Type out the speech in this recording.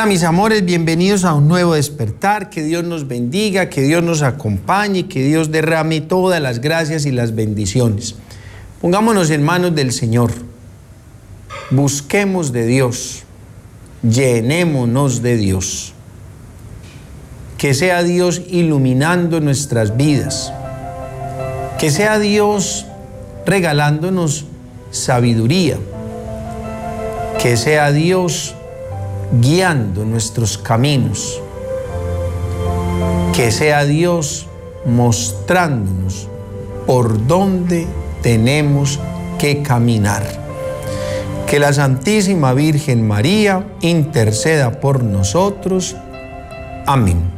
Hola mis amores, bienvenidos a un nuevo despertar, que Dios nos bendiga, que Dios nos acompañe, que Dios derrame todas las gracias y las bendiciones. Pongámonos en manos del Señor, busquemos de Dios, llenémonos de Dios. Que sea Dios iluminando nuestras vidas, que sea Dios regalándonos sabiduría, que sea Dios guiando nuestros caminos, que sea Dios mostrándonos por dónde tenemos que caminar. Que la Santísima Virgen María interceda por nosotros. Amén.